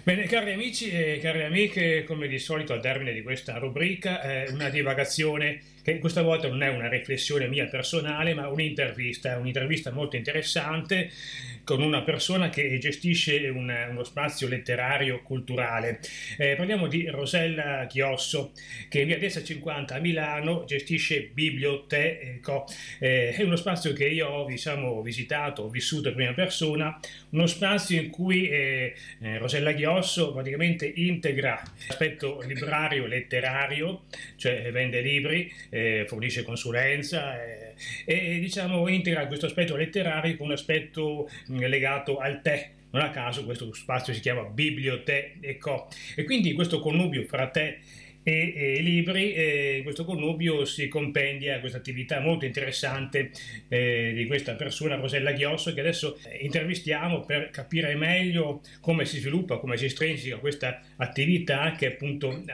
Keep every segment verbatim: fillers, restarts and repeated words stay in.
Bene, cari amici e cari amiche, come di solito al termine di questa rubrica, eh, una divagazione che questa volta non è una riflessione mia personale, ma un'intervista, un'intervista molto interessante con una persona che gestisce un- uno spazio letterario culturale. Eh, parliamo di Rosella Chiosso, che in via Destra cinquanta a Milano gestisce Biblioteco. Eh, è uno spazio che io ho, diciamo, visitato, ho vissuto in prima persona, uno spazio in cui eh, eh, Rosella Chiosso praticamente integra l'aspetto librario letterario, cioè vende libri, eh, fornisce consulenza eh, e diciamo integra questo aspetto letterario con un aspetto mh, legato al tè. Non a caso questo spazio si chiama Biblioteco e quindi questo connubio fra tè e, e libri, e in questo connubio si compendia questa attività molto interessante eh, di questa persona, Rosella Chiosso, che adesso eh, intervistiamo per capire meglio come si sviluppa, come si estrinseca questa attività che appunto eh,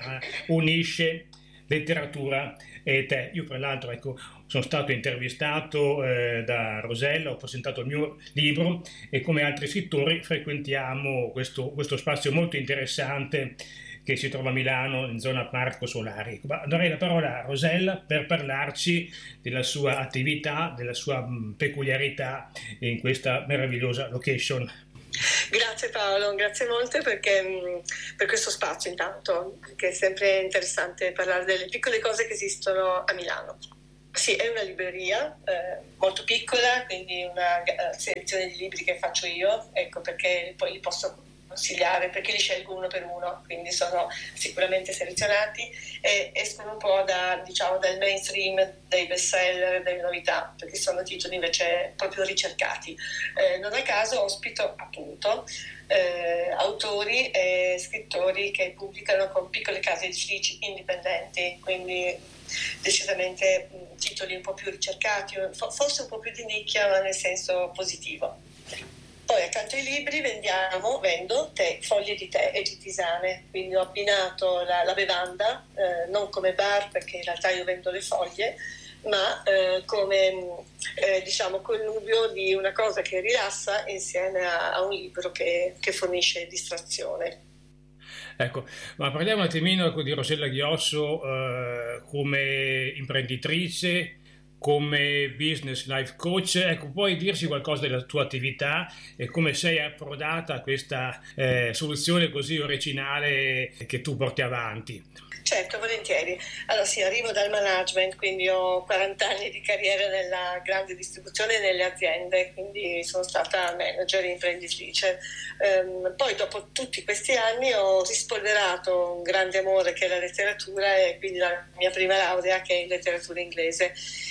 unisce letteratura e tè. Io fra l'altro ecco, sono stato intervistato eh, da Rosella, ho presentato il mio libro e come altri scrittori frequentiamo questo, questo spazio molto interessante che si trova a Milano in zona Parco Solari. Ma darei la parola a Rosella per parlarci della sua attività, della sua mh, peculiarità in questa meravigliosa location. Grazie Paolo, grazie molte perché, mh, per questo spazio intanto, che è sempre interessante parlare delle piccole cose che esistono a Milano. Sì, è una libreria eh, molto piccola, quindi una uh, selezione di libri che faccio io, ecco perché poi li posso consigliare, perché li scelgo uno per uno, quindi sono sicuramente selezionati e escono un po' da, diciamo, dal mainstream dei bestseller, delle novità, perché sono titoli invece proprio ricercati. Eh, non a caso ospito appunto eh, autori e scrittori che pubblicano con piccole case editrici indipendenti, quindi decisamente mh, titoli un po' più ricercati, forse un po' più di nicchia, ma nel senso positivo. Poi accanto ai libri vendiamo, vendo tè, foglie di tè e di tisane, quindi ho abbinato la, la bevanda, eh, non come bar perché in realtà io vendo le foglie, ma eh, come eh, diciamo connubio di una cosa che rilassa insieme a, a un libro che, che fornisce distrazione. Ecco, ma parliamo un attimino ecco, di Rosella Chiosso eh, come imprenditrice, come business life coach. Ecco, puoi dirci qualcosa della tua attività e come sei approdata a questa eh, soluzione così originale che tu porti avanti? Certo, volentieri. Allora sì, arrivo dal management, quindi ho quaranta anni di carriera nella grande distribuzione e nelle aziende, quindi sono stata manager e imprenditrice. Ehm, poi dopo tutti questi anni ho rispolverato un grande amore che è la letteratura e quindi la mia prima laurea che è in letteratura inglese.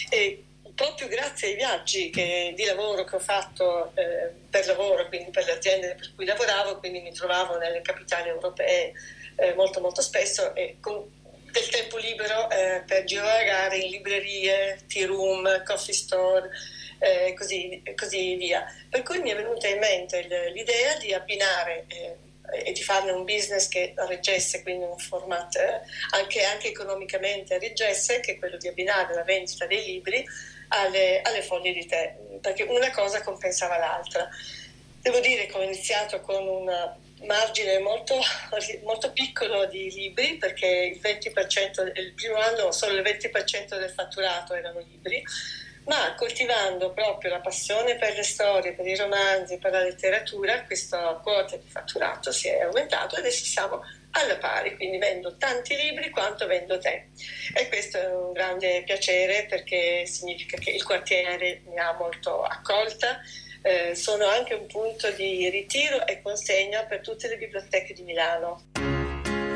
E proprio grazie ai viaggi che, di lavoro che ho fatto eh, per lavoro, quindi per le aziende per cui lavoravo, quindi mi trovavo nelle capitali europee Eh, molto molto spesso e con del tempo libero eh, per girare in librerie, tea room, coffee store e eh, così, così via. Per cui mi è venuta in mente l'idea di abbinare eh, e di farne un business che reggesse, quindi un format eh, anche, anche economicamente reggesse, che è quello di abbinare la vendita dei libri alle, alle foglie di tè, perché una cosa compensava l'altra. Devo dire che ho iniziato con una margine molto, molto piccolo di libri, perché il venti per cento, il primo anno solo il venti per cento del fatturato erano libri, ma coltivando proprio la passione per le storie, per i romanzi, per la letteratura, questa quota di fatturato si è aumentato e adesso siamo alla pari, quindi vendo tanti libri quanto vendo tè. E questo è un grande piacere perché significa che il quartiere mi ha molto accolta. Eh, sono anche un punto di ritiro e consegna per tutte le biblioteche di Milano.